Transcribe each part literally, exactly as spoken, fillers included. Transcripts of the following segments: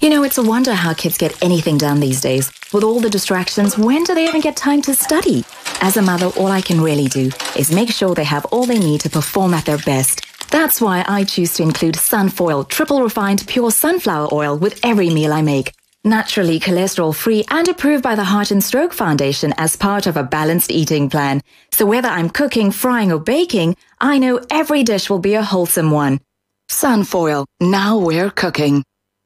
You know, it's a wonder how kids get anything done these days. With all the distractions, when do they even get time to study? As a mother, all I can really do is make sure they have all they need to perform at their best. That's why I choose to include Sunfoil, triple refined pure sunflower oil with every meal I make. Naturally cholesterol-free and approved by the Heart and Stroke Foundation as part of a balanced eating plan. So whether I'm cooking, frying or baking, I know every dish will be a wholesome one. Sunfoil, now we're cooking.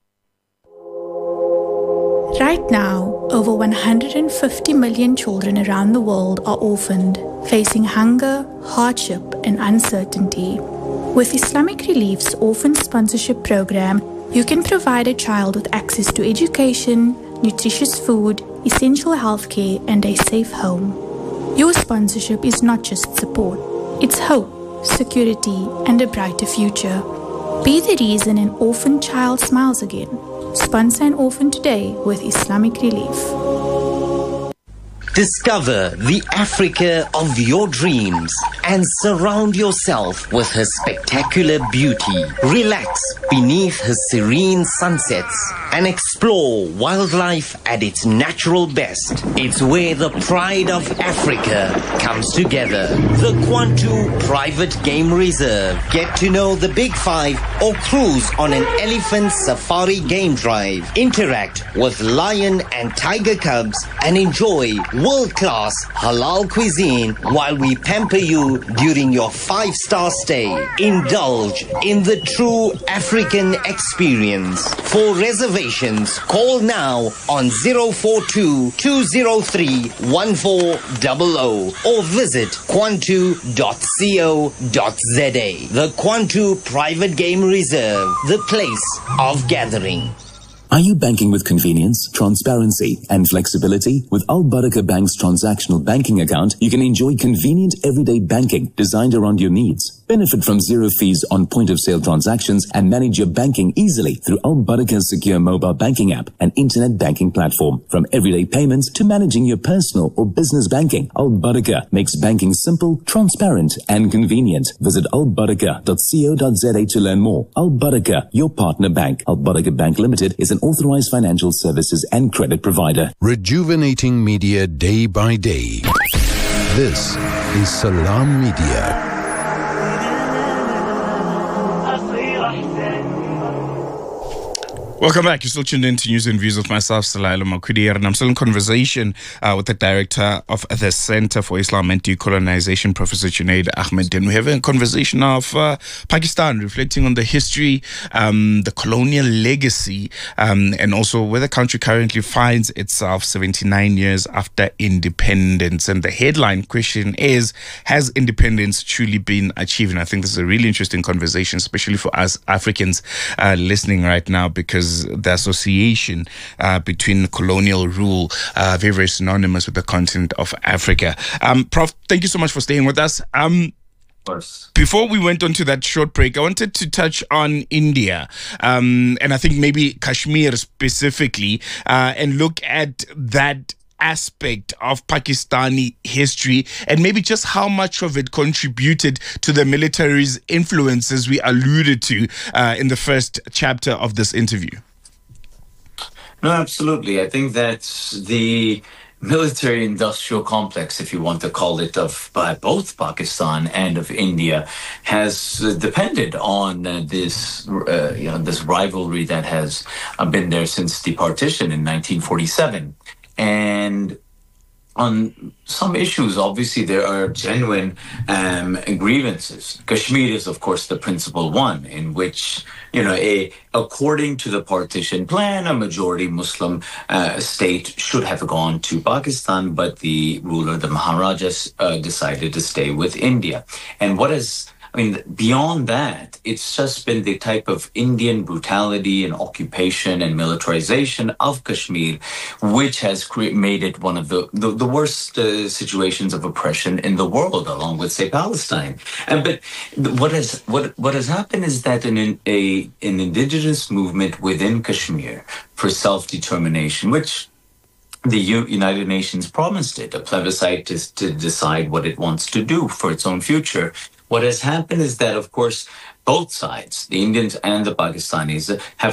Right now, over one hundred fifty million children around the world are orphaned, facing hunger, hardship and uncertainty. With Islamic Relief's Orphan Sponsorship Program, you can provide a child with access to education, nutritious food, essential healthcare, and a safe home. Your sponsorship is not just support, it's hope, security, and a brighter future. Be the reason an orphan child smiles again. Sponsor an orphan today with Islamic Relief. Discover the Africa of your dreams and surround yourself with her spectacular beauty. Relax beneath her serene sunsets and explore wildlife at its natural best. It's where the pride of Africa comes together. The Kwantu Private Game Reserve. Get to know the Big Five or cruise on an elephant safari game drive. Interact with lion and tiger cubs and enjoy world-class halal cuisine while we pamper you during your five-star stay. Indulge in the true African experience. For reservations, call now on zero four two, two zero three, one four zero zero or visit kwantu dot co dot za. The Kwantu Private Game Reserve, the place of gathering. Are you banking with convenience, transparency, and flexibility? With Al Barakah Bank's transactional banking account, you can enjoy convenient everyday banking designed around your needs. Benefit from zero fees on point-of-sale transactions and manage your banking easily through Al Barakah's secure mobile banking app and internet banking platform. From everyday payments to managing your personal or business banking, Al Barakah makes banking simple, transparent, and convenient. Visit al barakah dot co dot za to learn more. Al Barakah, your partner bank. Al Barakah Bank Limited is an authorized financial services and credit provider. Rejuvenating media day by day. This is Salam Media. Welcome back. You're still tuned in to News and Views with myself, Salaila Makudir, and I'm still in conversation uh, with the director of the Center for Islam and Decolonization, Professor Junaid Ahmed. And we're having a conversation of uh, Pakistan, reflecting on the history, um, the colonial legacy, um, and also where the country currently finds itself seventy-nine years after independence. And the headline question is, has independence truly been achieved? And I think this is a really interesting conversation, especially for us Africans uh, listening right now, because the association uh, between colonial rule, uh, very, very synonymous with the continent of Africa. Um, Prof, thank you so much for staying with us. Um, Before we went on to that short break, I wanted to touch on India, um, and I think maybe Kashmir specifically, uh, and look at that aspect of Pakistani history and maybe just how much of it contributed to the military's influence, as we alluded to uh, in the first chapter of this interview. No, absolutely. I think that the military-industrial complex, if you want to call it, of uh, both Pakistan and of India, has uh, depended on uh, this, uh, you know, this rivalry that has uh, been there since the partition in nineteen forty-seven. And on some issues, obviously, there are genuine um, grievances. Kashmir is, of course, the principal one, in which, you know, a, according to the partition plan, a majority Muslim uh, state should have gone to Pakistan, but the ruler, the Maharajas, uh, decided to stay with India. And what is I mean, beyond that, it's just been the type of Indian brutality and occupation and militarization of Kashmir, which has cre- made it one of the, the, the worst uh, situations of oppression in the world, along with, say, Palestine. And but what has what what has happened is that an a an indigenous movement within Kashmir for self-determination, which the U- United Nations promised it, a plebiscite to, to decide what it wants to do for its own future. What has happened is that, of course, both sides, the Indians and the Pakistanis, have